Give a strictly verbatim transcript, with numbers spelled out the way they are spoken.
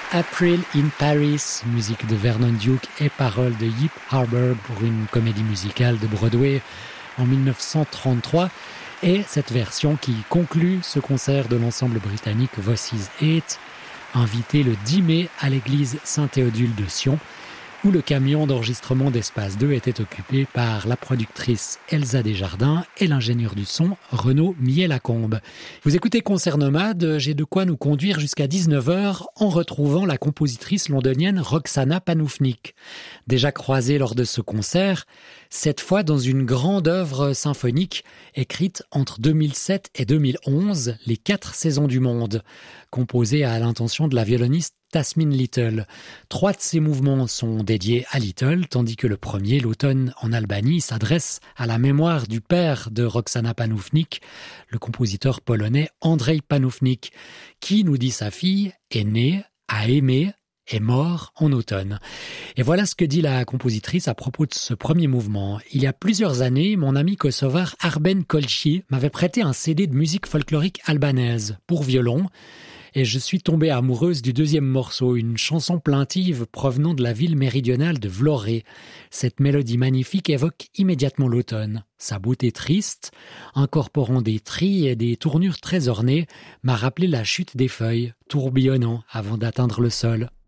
April in Paris, musique de Vernon Duke et paroles de Yip Harburg pour une comédie musicale de Broadway en mille neuf cent trente-trois. Et cette version qui conclut ce concert de l'ensemble britannique Voices eight, invité le dix mai à l'église Saint-Théodule de Sion, où le camion d'enregistrement d'Espace deux était occupé par la productrice Elsa Desjardins et l'ingénieur du son Renaud Millet-Lacombe. Vous écoutez Concert Nomade, j'ai de quoi nous conduire jusqu'à dix-neuf heures en retrouvant la compositrice londonienne Roxana Panoufnik. Déjà croisée lors de ce concert, cette fois dans une grande œuvre symphonique écrite entre deux mille sept et deux mille onze, Les quatre saisons du monde, composée à l'intention de la violoniste Tasmin Little. Trois de ces mouvements sont dédiés à Little, tandis que le premier, l'automne en Albanie, s'adresse à la mémoire du père de Roxana Panoufnik, le compositeur polonais Andrzej Panoufnik, qui, nous dit sa fille, est né, a aimé, est mort en automne. Et voilà ce que dit la compositrice à propos de ce premier mouvement. Il y a plusieurs années, mon ami kosovar Arben Kolchi m'avait prêté un C D de musique folklorique albanaise pour violon, et je suis tombée amoureuse du deuxième morceau, une chanson plaintive provenant de la ville méridionale de Vlorë. Cette mélodie magnifique évoque immédiatement l'automne. Sa beauté triste, incorporant des trilles et des tournures très ornées, m'a rappelé la chute des feuilles, tourbillonnant avant d'atteindre le sol.